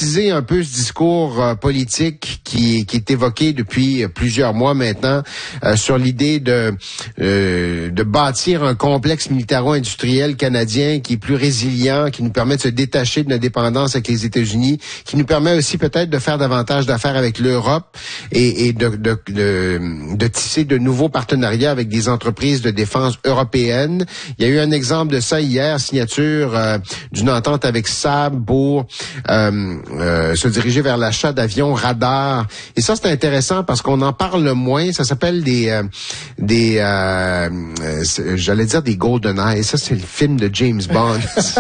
démocratiser un peu ce discours politique qui est évoqué depuis plusieurs mois maintenant sur l'idée de bâtir un complexe militaro-industriel canadien qui est plus résilient, qui nous permet de se détacher de notre dépendance avec les États-Unis, qui nous permet aussi peut-être de faire davantage d'affaires avec l'Europe et de tisser de nouveaux partenariats avec des entreprises de défense européennes. Il y a eu un exemple de ça hier, signature d'une entente avec Saab pour se diriger vers l'achat d'avions radars. Et ça, c'est intéressant parce qu'on en parle moins. Ça s'appelle j'allais dire des GoldenEye. Ça, c'est le film de James Bond.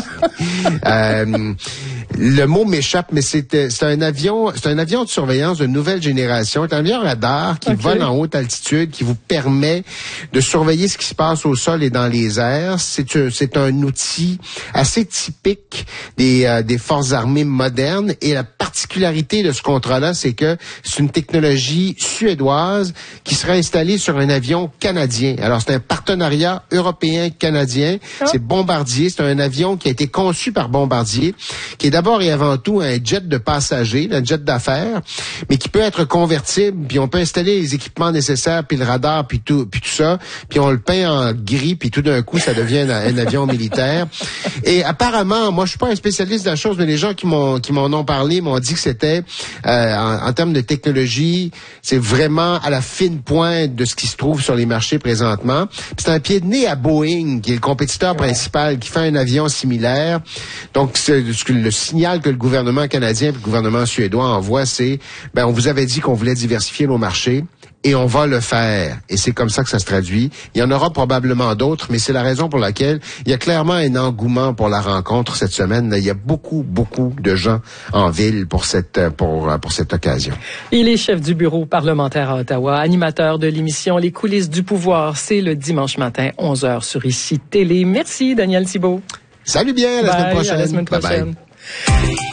Le mot m'échappe, mais c'est un avion de surveillance de nouvelle génération. C'est un avion radar qui vole en haute altitude, qui vous permet de surveiller ce qui se passe au sol et dans les airs. C'est un outil assez typique des forces armées modernes. Et la particularité de ce contrat-là, c'est que c'est une technologie suédoise qui sera installée sur un avion canadien. Alors, c'est un partenariat européen-canadien. C'est Bombardier. C'est un avion qui a été conçu par Bombardier, qui est d'abord et avant tout un jet de passagers, un jet d'affaires, mais qui peut être convertible, puis on peut installer les équipements nécessaires, puis le radar, puis tout ça, puis on le peint en gris, puis tout d'un coup, ça devient un avion militaire. Et apparemment, moi, je suis pas un spécialiste de la chose, mais les gens qui m'en ont parlé m'ont dit que c'était, en termes de technologie, c'est vraiment à la fine pointe de ce qui se trouve sur les marchés présentement. Puis c'est un pied de nez à Boeing, qui est le compétiteur principal, qui fait un avion similaire. Donc, le signal que le gouvernement canadien et le gouvernement suédois envoient, c'est, on vous avait dit qu'on voulait diversifier nos marchés. Et on va le faire. Et c'est comme ça que ça se traduit. Il y en aura probablement d'autres, mais c'est la raison pour laquelle il y a clairement un engouement pour la rencontre cette semaine. Il y a beaucoup de gens en ville pour cette occasion. Il est chef du bureau parlementaire à Ottawa, animateur de l'émission Les coulisses du pouvoir. C'est le dimanche matin, 11h sur ICI Télé. Merci, Daniel Thibault. Salut bien, à la semaine prochaine. À la semaine prochaine. Bye bye.